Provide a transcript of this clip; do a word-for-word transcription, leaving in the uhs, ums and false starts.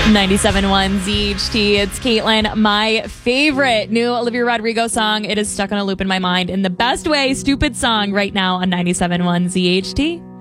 ninety-seven point one Z H T. It's Caitlin. My favorite new Olivia Rodrigo song. It is stuck on a loop in my mind in the best way. Stupid song right now on ninety-seven point one Z H T.